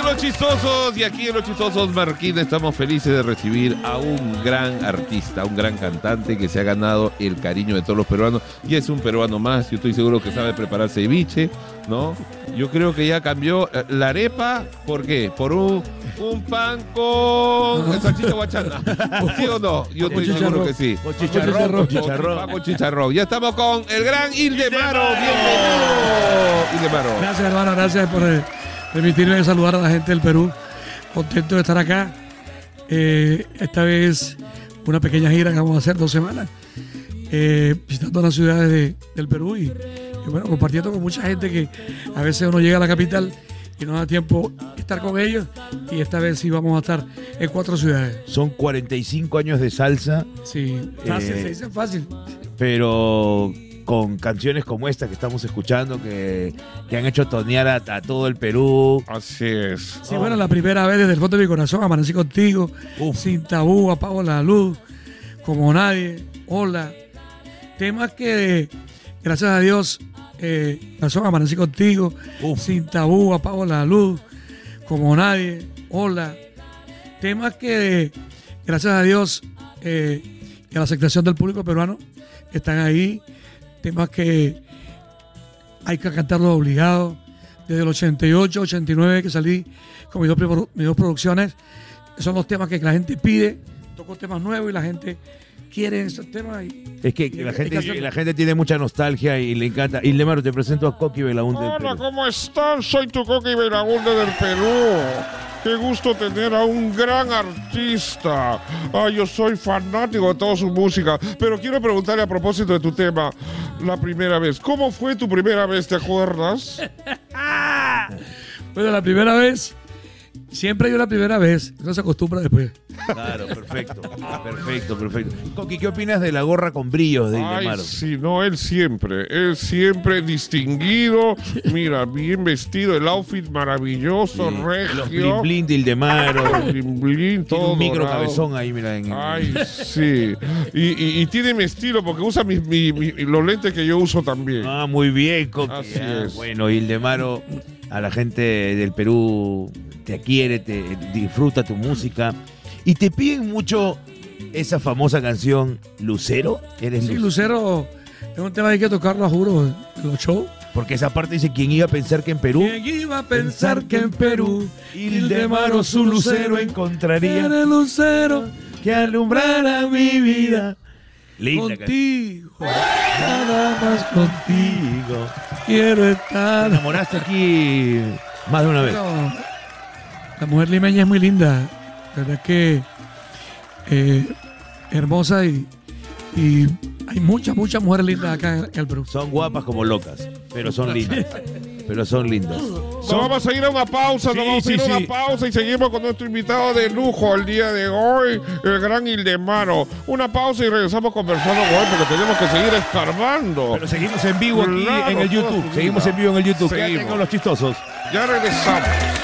Los Chistosos, y aquí en Los Chistosos Marquín estamos felices de recibir a un gran artista, un gran cantante que se ha ganado el cariño de todos los peruanos, y es un peruano más. Yo estoy seguro que sabe preparar ceviche, ¿no? Yo creo que ya cambió la arepa, ¿por qué? Por un pan con salchicha guachana, ¿sí o no? Yo estoy seguro que sí. Con chicharrón. Con chicharrón. Ya estamos con el gran Ildemaro. Bienvenido, Ildemaro. Gracias, hermano, gracias por permitirme saludar a la gente del Perú. Contento de estar acá. Esta vez una pequeña gira que vamos a hacer 2 semanas, visitando las ciudades del Perú y bueno, compartiendo con mucha gente que a veces uno llega a la capital y no da tiempo estar con ellos, y esta vez sí vamos a estar en 4 ciudades. Son 45 años de salsa. Sí, fácil, se dice fácil. Pero con canciones como esta que estamos escuchando, que han hecho tonear a todo el Perú. Así es. Sí, bueno, la primera vez desde el fondo de mi corazón, Amanecí Contigo, Sin Tabú, Apago la Luz, Como Nadie, Hola. Temas que, gracias a Dios, Amanecí Contigo, Sin Tabú, Apago la Luz, Como Nadie, Hola. Temas que, gracias a Dios, y a la aceptación del público peruano, están ahí. Temas que hay que cantarlos obligados. Desde el 88, 89 que salí con mis dos producciones, son los temas que la gente pide. Toco temas nuevos y la gente quiere esos temas. Es que la gente tiene mucha nostalgia y le encanta. Ildemaro, te presento a Coqui Belaúnde del Perú. Hola, ¿cómo están? Soy tu Coqui Belaúnde del Perú. Qué gusto tener a un gran artista. Yo soy fanático de toda su música. Pero quiero preguntarle a propósito de tu tema, la primera vez. ¿Cómo fue tu primera vez? ¿Te acuerdas? Bueno, la primera vez, siempre hay una primera vez. No se acostumbra después. Claro, perfecto. Coqui, ¿qué opinas de la gorra con brillos de Ildemaro? Sí, no, él siempre distinguido. Mira, bien vestido, el outfit maravilloso, Sí. regio. Los blin blin de Ildemaro. Blin, todo Tiene un micro dorado. cabezón ahí, mira. Sí. Y tiene mi estilo porque usa los lentes que yo uso también. Muy bien, Coqui. Así es. Bueno, Ildemaro, a la gente del Perú te quiere, te disfruta tu música. Y te piden mucho esa famosa canción Lucero. ¿Eres Sí, Lucero es un tema que hay que tocarlo, a juro, en los shows. Porque esa parte dice: ¿quién iba a pensar que en Perú? ¿Quién iba a pensar que en Perú Ildemaro su lucero encontraría, el lucero que alumbrara mi vida? Linda contigo, nada más contigo quiero Te estar. enamoraste aquí más de una vez. No, la mujer limeña es muy linda, la verdad que hermosa, y hay muchas mujeres lindas acá en el Perú. Son guapas como locas, pero son lindas. Nos vamos a ir a una pausa, una pausa y seguimos con nuestro invitado de lujo el día de hoy, el gran Ildemaro. Una pausa y regresamos conversando con él porque tenemos que seguir escarbando. Pero seguimos en vivo aquí Claro, en el YouTube. Seguimos en vivo en el YouTube. Quédate con Los Chistosos. Ya regresamos.